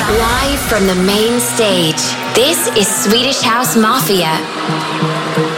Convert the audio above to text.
Live from the main stage, this is Swedish House Mafia.